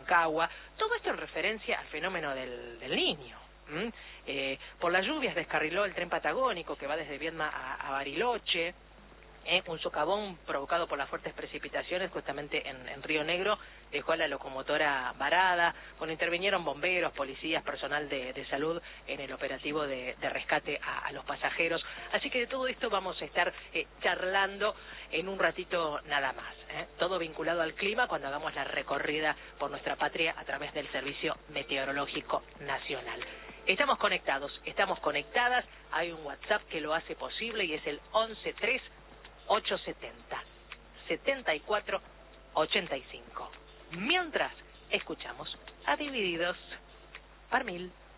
Rancagua, todo esto en referencia al fenómeno del Niño. Por las lluvias descarriló el tren patagónico que va desde Viedma a Bariloche. Un socavón provocado por las fuertes precipitaciones justamente en Río Negro dejó a la locomotora varada. Bueno, intervinieron bomberos, policías, personal de salud en el operativo de rescate a los pasajeros. Así que de todo esto vamos a estar charlando en un ratito nada más. Todo vinculado al clima cuando hagamos la recorrida por nuestra patria a través del Servicio Meteorológico Nacional. Estamos conectados, estamos conectadas. Hay un WhatsApp que lo hace posible y es el 113870-7485. Mientras escuchamos a Divididos par mil.